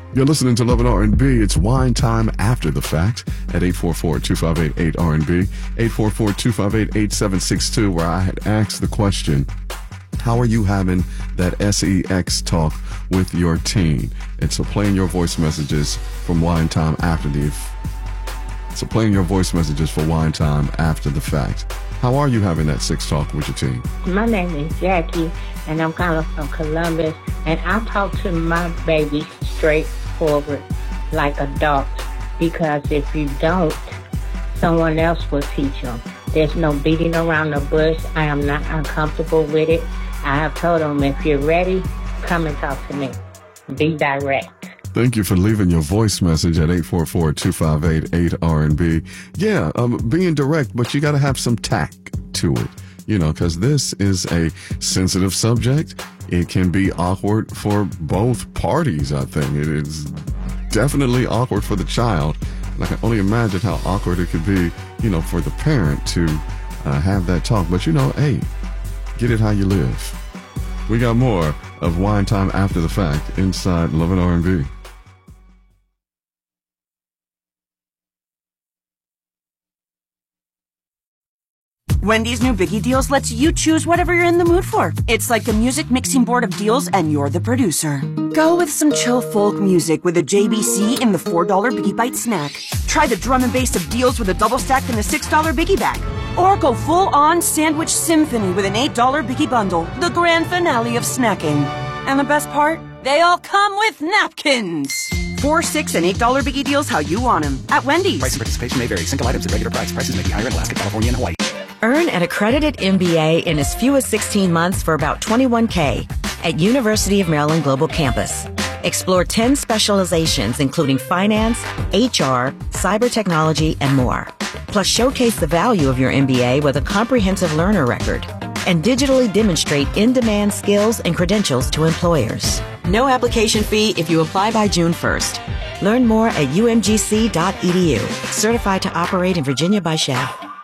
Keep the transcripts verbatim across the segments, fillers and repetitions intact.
You're listening to Love and R and B. It's Wine Time After the Fact at eight four four, two five eight, eight R and B, eight four four, two five eight, eight seven six two, where I had asked the question, how are you having that sex talk with your teen? And so playing your voice messages from Wine Time After the So playing your voice messages for Wine Time After the Fact. How are you having that sex talk with your teen? My name is Jackie, and I'm kind of from Columbus, and I talk to my baby straightforward like adults, because if you don't, someone else will teach them. There's no beating around the bush. I am not uncomfortable with it. I have told them, if you're ready, come and talk to me. Be direct. Thank you for leaving your voice message at eight four four, two five eight, eight R and B. Yeah, um, being direct, but you got to have some tact to it, you know, because this is a sensitive subject. It can be awkward for both parties, I think. It is definitely awkward for the child. And I can only imagine how awkward it could be, you know, for the parent to uh, have that talk. But, you know, hey, get it how you live. We got more of Wine Time After the Fact inside Love and R and B. Wendy's new Biggie Deals lets you choose whatever you're in the mood for. It's like a music mixing board of deals, and you're the producer. Go with some chill folk music with a J B C in the four dollar Biggie Bite snack. Try the drum and bass of deals with a double stack in the six dollar Biggie Bag. Or go full-on sandwich symphony with an eight dollar Biggie Bundle, the grand finale of snacking. And the best part? They all come with napkins. Four, six, and eight dollar Biggie Deals how you want them at Wendy's. Price and participation may vary. Single items at regular price. Prices may be higher in Alaska, California, and Hawaii. Earn an accredited M B A in as few as sixteen months for about twenty-one K at University of Maryland Global Campus. Explore ten specializations, including finance, H R, cyber technology, and more. Plus, showcase the value of your M B A with a comprehensive learner record and digitally demonstrate in-demand skills and credentials to employers. No application fee if you apply by June first. Learn more at U M G C dot E D U. Certified to operate in Virginia by S H A V.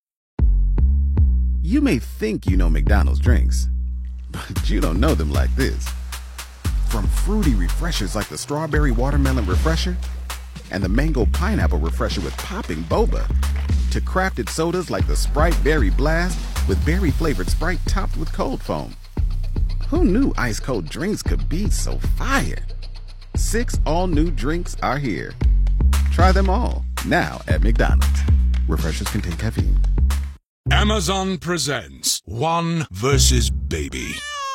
You may think you know McDonald's drinks, but you don't know them like this. From fruity refreshers like the Strawberry Watermelon Refresher and the Mango Pineapple Refresher with popping boba, to crafted sodas like the Sprite Berry Blast with berry-flavored Sprite topped with cold foam. Who knew ice-cold drinks could be so fire? Six all-new drinks are here. Try them all, now at McDonald's. Refreshers contain caffeine. Amazon presents One versus Baby.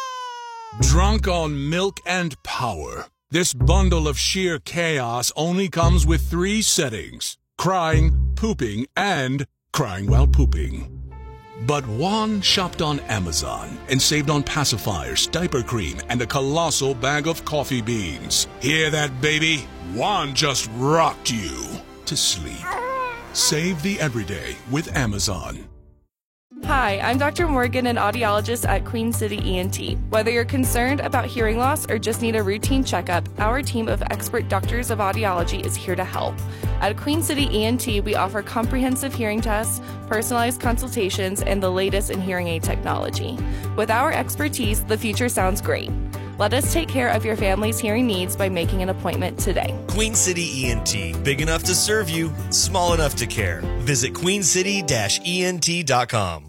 Drunk on milk and power, this bundle of sheer chaos only comes with three settings: crying, pooping, and crying while pooping. But Juan shopped on Amazon and saved on pacifiers, diaper cream, and a colossal bag of coffee beans. Hear that, baby? Juan just rocked you to sleep. Save the everyday with Amazon. Hi, I'm Doctor Morgan, an audiologist at Queen City E N T. Whether you're concerned about hearing loss or just need a routine checkup, our team of expert doctors of audiology is here to help. At Queen City E N T, we offer comprehensive hearing tests, personalized consultations, and the latest in hearing aid technology. With our expertise, the future sounds great. Let us take care of your family's hearing needs by making an appointment today. Queen City E N T, big enough to serve you, small enough to care. Visit queen city dash E N T dot com.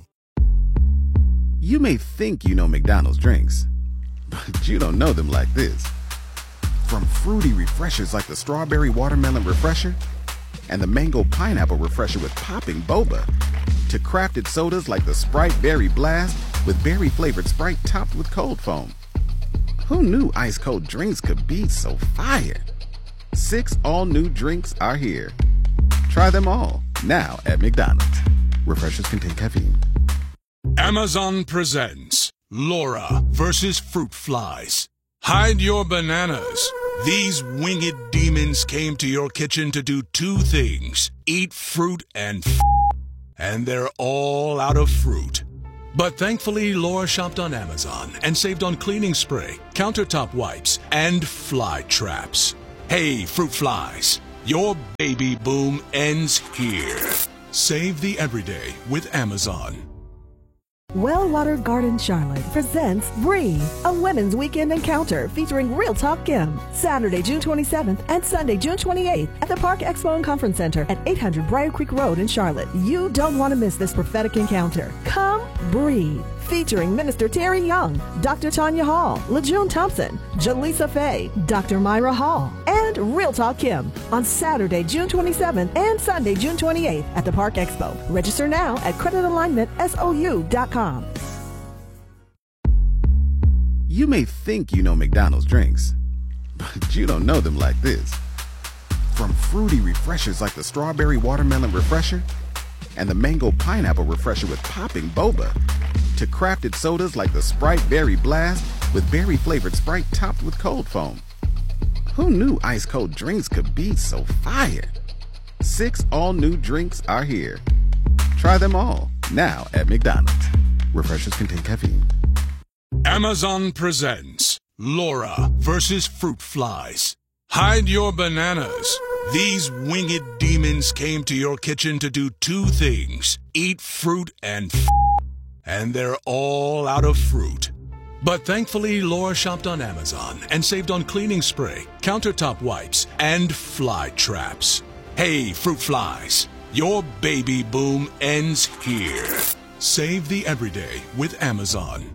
You may think you know McDonald's drinks, but you don't know them like this. From fruity refreshers like the Strawberry Watermelon Refresher and the Mango Pineapple Refresher with popping boba, to crafted sodas like the Sprite Berry Blast with berry-flavored Sprite topped with cold foam. Who knew ice-cold drinks could be so fire? Six all-new drinks are here. Try them all, now at McDonald's. Refreshers contain caffeine. Amazon presents Laura versus Fruit Flies. Hide your bananas. These winged demons came to your kitchen to do two things: eat fruit and f***, and they're all out of fruit. But thankfully, Laura shopped on Amazon and saved on cleaning spray, countertop wipes, and fly traps. Hey, fruit flies, your baby boom ends here. Save the everyday with Amazon. Wellwater Garden Charlotte presents Breathe, a women's weekend encounter featuring Real Talk Kim, Saturday, June twenty-seventh and Sunday, June twenty-eighth at the Park Expo and Conference Center at eight hundred Briar Creek Road in Charlotte. You don't want to miss this prophetic encounter. Come Breathe, featuring Minister Terry Young, Doctor Tanya Hall, LaJune Thompson, Jaleesa Faye, Doctor Myra Hall, and Real Talk Kim on Saturday, June twenty-seventh and Sunday, June twenty-eighth at the Park Expo. Register now at credit alignment S O U dot com. You may think you know McDonald's drinks, but you don't know them like this. From fruity refreshers like the Strawberry Watermelon Refresher and the Mango Pineapple Refresher with popping boba, to crafted sodas like the Sprite Berry Blast with berry-flavored Sprite topped with cold foam. Who knew ice-cold drinks could be so fire? Six all-new drinks are here. Try them all, now at McDonald's. Refreshers contain caffeine. Amazon presents Laura versus Fruit Flies. Hide your bananas. These winged demons came to your kitchen to do two things: eat fruit and f***. And they're all out of fruit. But thankfully, Laura shopped on Amazon and saved on cleaning spray, countertop wipes, and fly traps. Hey, fruit flies, your baby boom ends here. Save the everyday with Amazon.